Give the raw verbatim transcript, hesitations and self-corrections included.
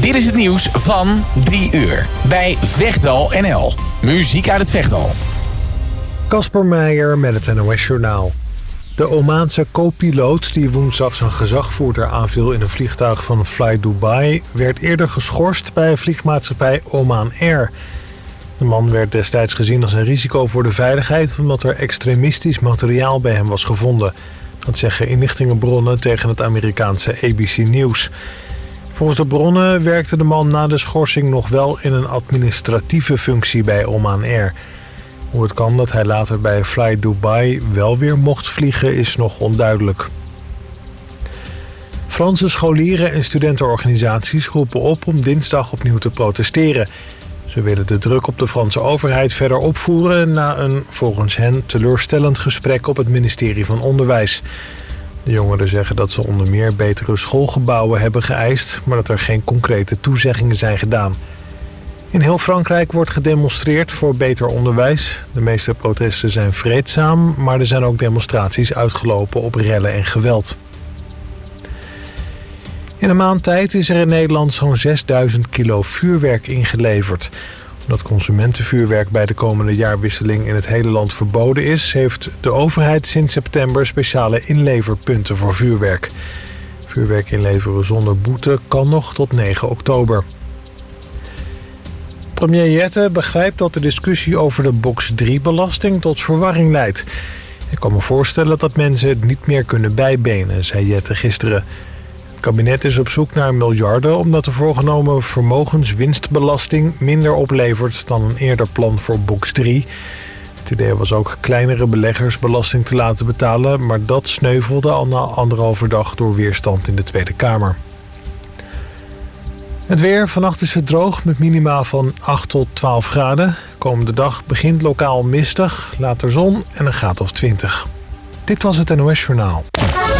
Dit is het nieuws van drie uur bij Vechtdal N L. Muziek uit het Vechtdal. Casper Meijer met het N O S-journaal. De Omaanse co-piloot die woensdag zijn gezagvoerder aanviel in een vliegtuig van Fly Dubai werd eerder geschorst bij vliegmaatschappij Oman Air. De man werd destijds gezien als een risico voor de veiligheid omdat er extremistisch materiaal bij hem was gevonden. Dat zeggen inlichtingenbronnen tegen het Amerikaanse A B C News. Volgens de bronnen werkte de man na de schorsing nog wel in een administratieve functie bij Oman Air. Hoe het kan dat hij later bij Fly Dubai wel weer mocht vliegen is nog onduidelijk. Franse scholieren en studentenorganisaties roepen op om dinsdag opnieuw te protesteren. Ze willen de druk op de Franse overheid verder opvoeren na een volgens hen teleurstellend gesprek op het ministerie van Onderwijs. De jongeren zeggen dat ze onder meer betere schoolgebouwen hebben geëist, maar dat er geen concrete toezeggingen zijn gedaan. In heel Frankrijk wordt gedemonstreerd voor beter onderwijs. De meeste protesten zijn vreedzaam, maar er zijn ook demonstraties uitgelopen op rellen en geweld. In een maand tijd is er in Nederland zo'n zesduizend kilo vuurwerk ingeleverd. Omdat consumentenvuurwerk bij de komende jaarwisseling in het hele land verboden is, heeft de overheid sinds september speciale inleverpunten voor vuurwerk. Vuurwerk inleveren zonder boete kan nog tot negen oktober. Premier Jette begrijpt dat de discussie over de box drie belasting tot verwarring leidt. Ik kan me voorstellen dat mensen het niet meer kunnen bijbenen, zei Jette gisteren. Het kabinet is op zoek naar miljarden omdat de voorgenomen vermogenswinstbelasting minder oplevert dan een eerder plan voor box drie. Het idee was ook kleinere beleggers belasting te laten betalen, maar dat sneuvelde al na anderhalve dag door weerstand in de Tweede Kamer. Het weer, vannacht is het droog met minima van acht tot twaalf graden. Komende dag begint lokaal mistig, later zon en een graad of twintig. Dit was het N O S Journaal.